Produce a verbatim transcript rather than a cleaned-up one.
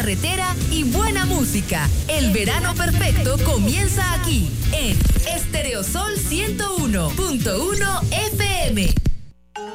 carretera y buena música. El verano perfecto comienza aquí en Estereosol ciento uno punto uno F M.